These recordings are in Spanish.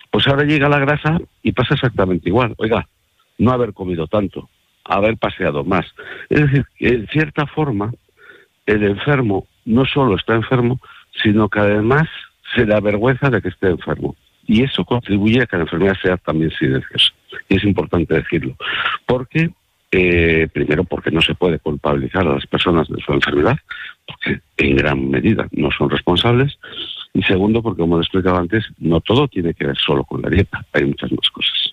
Pues ahora llega la grasa y pasa exactamente igual. Oiga, no haber comido tanto, haber paseado más. Es decir, que en cierta forma, el enfermo no solo está enfermo, sino que además se le avergüenza de que esté enfermo. Y eso contribuye a que la enfermedad sea también silenciosa. Y es importante decirlo. Porque, primero, porque no se puede culpabilizar a las personas de su enfermedad, porque en gran medida no son responsables. Y segundo, porque como lo explicaba antes, no todo tiene que ver solo con la dieta. Hay muchas más cosas.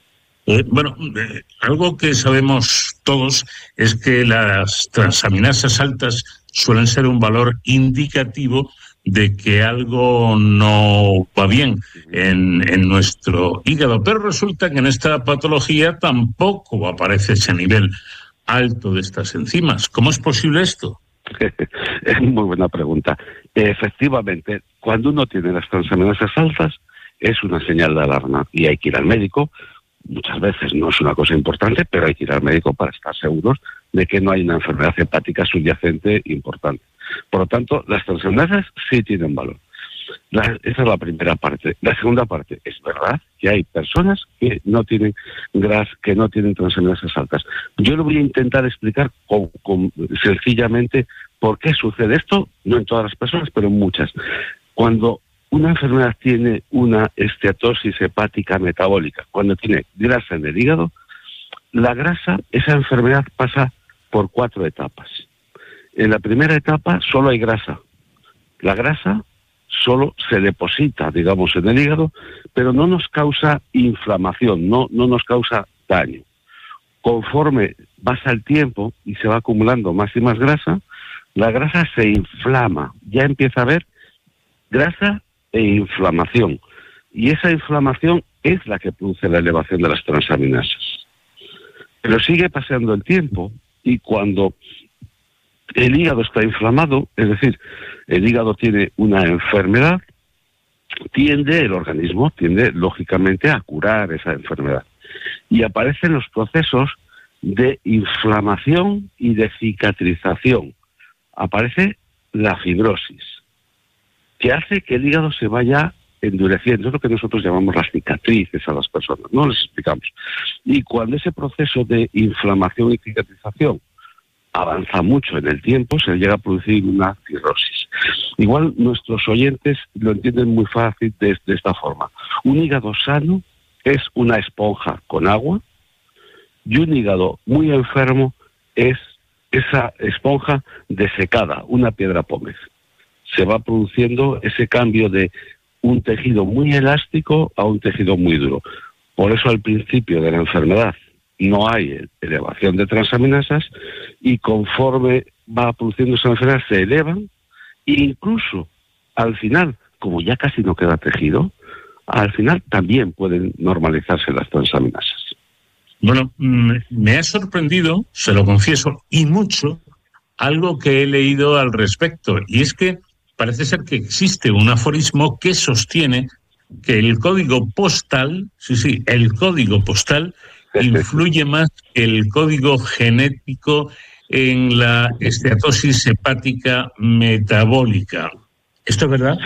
Algo que sabemos todos es que las transaminasas altas suelen ser un valor indicativo de que algo no va bien en nuestro hígado, pero resulta que en esta patología tampoco aparece ese nivel alto de estas enzimas. ¿Cómo es posible esto? Es muy buena pregunta. Efectivamente, cuando uno tiene las transaminasas altas, es una señal de alarma y hay que ir al médico. Muchas veces no es una cosa importante, pero hay que ir al médico para estar seguros de que no hay una enfermedad hepática subyacente importante. Por lo tanto, las transaminasas sí tienen valor. Esa es la primera parte. La segunda parte, es verdad que hay personas que no tienen que no tienen transaminasas altas. Yo lo voy a intentar explicar sencillamente por qué sucede esto, no en todas las personas, pero en muchas. Cuando una enfermedad tiene una esteatosis hepática metabólica, cuando tiene grasa en el hígado, la grasa, esa enfermedad pasa por 4 etapas. En la primera etapa solo hay grasa. La grasa solo se deposita, digamos, en el hígado, pero no nos causa inflamación, no nos causa daño. Conforme pasa el tiempo y se va acumulando más y más grasa, la grasa se inflama, ya empieza a haber grasa e inflamación. Y esa inflamación es la que produce la elevación de las transaminasas. Pero sigue pasando el tiempo y cuando el hígado está inflamado, es decir, el hígado tiene una enfermedad, el organismo tiende lógicamente a curar esa enfermedad. Y aparecen los procesos de inflamación y de cicatrización. Aparece la fibrosis, que hace que el hígado se vaya endureciendo. Es lo que nosotros llamamos las cicatrices a las personas, no les explicamos. Y cuando ese proceso de inflamación y cicatrización avanza mucho en el tiempo, se llega a producir una cirrosis. Igual nuestros oyentes lo entienden muy fácil de esta forma. Un hígado sano es una esponja con agua y un hígado muy enfermo es esa esponja desecada, una piedra pómez. Se va produciendo ese cambio de un tejido muy elástico a un tejido muy duro. Por eso al principio de la enfermedad no hay elevación de transaminasas y conforme va produciendo esa enfermedad se elevan e incluso al final, como ya casi no queda tejido, al final también pueden normalizarse las transaminasas. Bueno, me ha sorprendido, se lo confieso, y mucho, algo que he leído al respecto, y es que parece ser que existe un aforismo que sostiene que el código postal, el código postal influye más que el código genético en la esteatosis hepática metabólica. ¿Esto es verdad?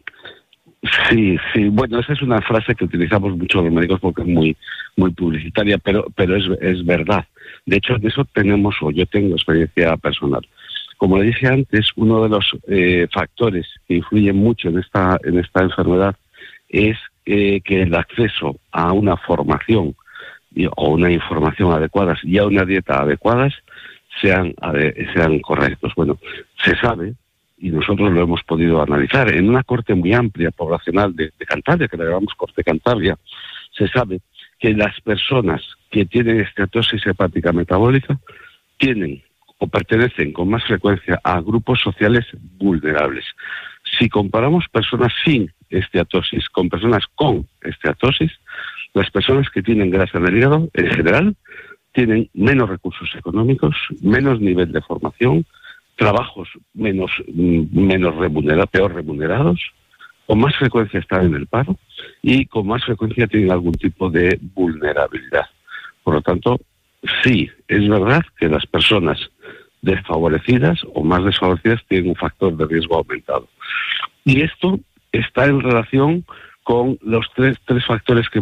Sí. Bueno, esa es una frase que utilizamos mucho los médicos porque es muy publicitaria, pero es verdad. De hecho, de eso yo tengo experiencia personal. Como le dije antes, uno de los factores que influyen mucho en esta enfermedad es que el acceso a una formación o una información adecuadas y a una dieta adecuadas sean correctos. Bueno, se sabe, y nosotros lo hemos podido analizar, en una corte muy amplia poblacional de Cantabria, que le llamamos Corte Cantabria, se sabe que las personas que tienen esteatosis hepática metabólica tienen o pertenecen con más frecuencia a grupos sociales vulnerables. Si comparamos personas sin esteatosis con personas con esteatosis, las personas que tienen grasa en el hígado, en general, tienen menos recursos económicos, menos nivel de formación, trabajos peor remunerados, con más frecuencia están en el paro y con más frecuencia tienen algún tipo de vulnerabilidad. Por lo tanto, sí, es verdad que las personas desfavorecidas o más desfavorecidas tienen un factor de riesgo aumentado. Y esto está en relación con los tres factores que